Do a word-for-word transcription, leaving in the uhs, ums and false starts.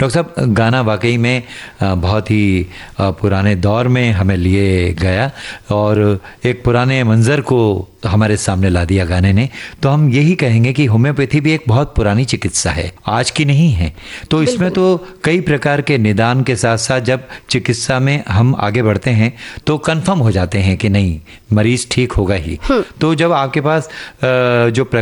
Doctor साहब, गाना वाकई में बहुत ही पुराने दौर में हमें लिए गया और एक पुराने मंजर को हमारे सामने ला दिया गाने ने। तो हम यही कहेंगे कि होम्योपैथी भी एक बहुत पुरानी चिकित्सा है, आज की नहीं है। तो इसमें तो कई प्रकार के निदान के साथ साथ जब चिकित्सा में हम आगे बढ़ते हैं तो कंफर्म हो जाते हैं कि नहीं, मरीज ठीक होगा ही। तो जब आपके पास जो